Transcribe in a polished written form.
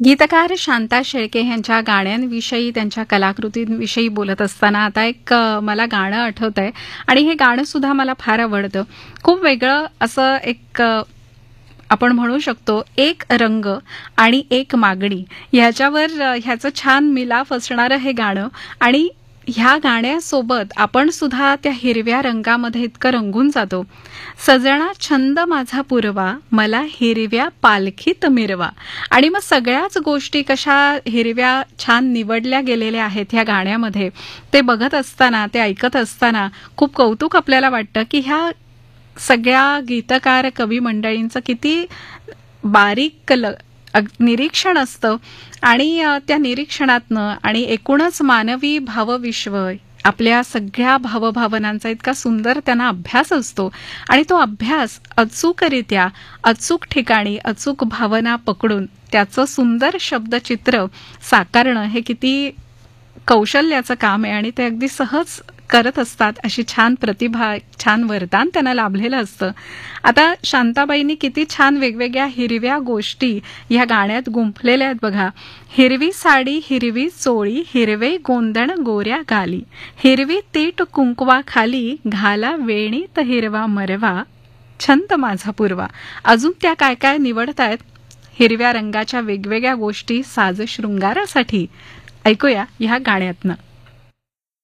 गीतकार शांता शेळके यांच्या गाण्यांविषयी, त्यांच्या कलाकृतींविषयी बोलत असताना आता एक मला गाणं आठवतंय आणि हे गाणं सुद्धा मला फार आवडतं. खूप वेगळं असं एक आपण म्हणू शकतो, एक रंग आणि एक मागणी ह्याच्यावर ह्याचं छान मिलाफ असणारं हे गाणं. आणि ह्या गाण्यासोबत आपण सुद्धा त्या हिरव्या रंगामध्ये इतकं रंगून जातो. सजना छंद माझा पुरवा, मला हिरव्या पालखीत मिरवा. आणि मग सगळ्याच गोष्टी कशा हिरव्या छान निवडल्या गेलेल्या आहेत ह्या गाण्यामध्ये. ते बघत असताना, ते ऐकत असताना खूप कौतुक आपल्याला वाटतं की ह्या सगळ्या गीतकार कवी मंडळींचं किती बारीक निरीक्षण असतं. आणि त्या निरीक्षणातनं आणि एकूणच मानवी भावविश्व, आपल्या सगळ्या भावभावनांचा इतका सुंदर त्यांना अभ्यास असतो. आणि तो अभ्यास अचूकरित्या, अचूक ठिकाणी, अचूक भावना पकडून त्याचं सुंदर शब्दचित्र साकारणं हे किती कौशल्याचं काम आहे. आणि ते अगदी सहज करत असतात. अशी छान प्रतिभा, छान वरदान त्यांना लाभलेलं असतं. आता शांताबाईंनी किती छान वेगवेगळ्या हिरव्या गोष्टी ह्या गाण्यात गुंफलेल्या आहेत बघा. हिरवी साडी, हिरवी चोळी, हिरवे गोंदण गोऱ्या गाली, हिरवी तीट कुंकवा खाली, घाला वेणीत हिरवा मरवा, छंद माझा पुरवा. अजून त्या काय काय निवडतायत हिरव्या रंगाच्या वेगवेगळ्या गोष्टी साज शृंगारासाठी. ऐकूया ह्या गाण्यातनं.